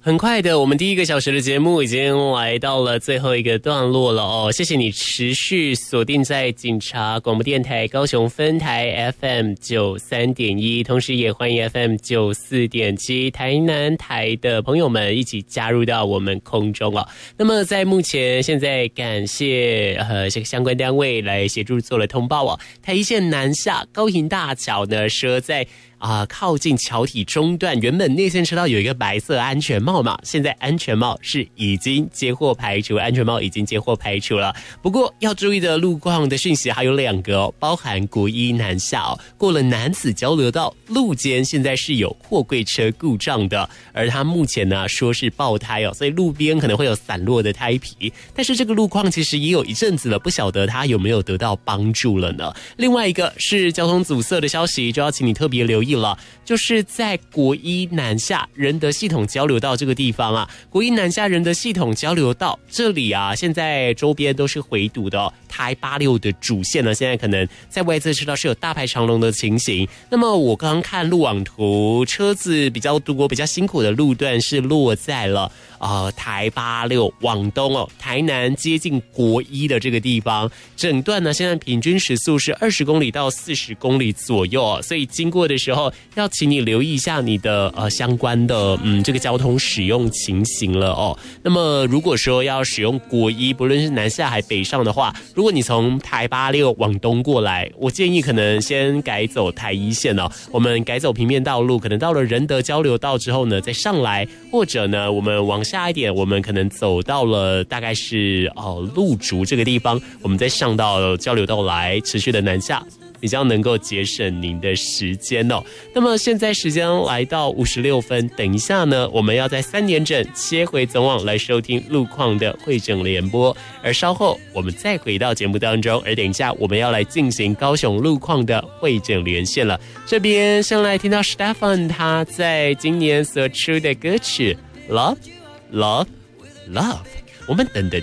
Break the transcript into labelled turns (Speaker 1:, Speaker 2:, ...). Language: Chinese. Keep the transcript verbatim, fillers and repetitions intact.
Speaker 1: 很快的，我们第一个小时的节目已经来到了最后一个段落了哦。谢谢你持续锁定在警察广播电台高雄分台 F M 九三点一，同时也欢迎 F M 九四点七台南台的朋友们一起加入到我们空中哦。那么在目前现在感谢呃这个相关单位来协助做了通报哦。台一线南下高屏大桥呢，说在啊、呃，靠近桥体中段，原本内线车道有一个白色安全帽嘛，现在安全帽是已经接获排除，安全帽已经接获排除了。不过要注意的路况的讯息还有两个哦，包含国一南下哦，过了南子交流道路肩现在是有货柜车故障的，而它目前呢说是爆胎哦，所以路边可能会有散落的胎皮，但是这个路况其实也有一阵子了，不晓得它有没有得到帮助了呢？另外一个是交通阻塞的消息，就要请你特别留意了，就是在国一南下仁德系统交流道这个地方啊，国一南下仁德系统交流道这里啊，现在周边都是回堵的哦。台八六的主线呢，现在可能在外侧车道是有大排长龙的情形。那么我刚刚看路网图，车子比较多、比较辛苦的路段是落在了呃台八六往东哦，台南接近国一的这个地方，整段呢现在平均时速是二十公里到四十公里左右哦，所以经过的时候要请你留意一下你的呃相关的嗯这个交通使用情形了哦。那么如果说要使用国一，不论是南下还北上的话，如果你从台八六往东过来，我建议可能先改走台一线哦，我们改走平面道路，可能到了仁德交流道之后呢再上来，或者呢我们往下一点，我们可能走到了大概是哦鹿竹这个地方，我们再上到交流道来持续的南下，比较能够节省您的时间哦。那么现在时间来到五十六分，等一下呢，我们要在三点整切回总网来收听路况的会诊联播，而稍后我们再回到节目当中，而等一下我们要来进行高雄路况的会诊连线了。这边先来听到 Stefan 他在今年所出的歌曲 Love Love Love， 我们等等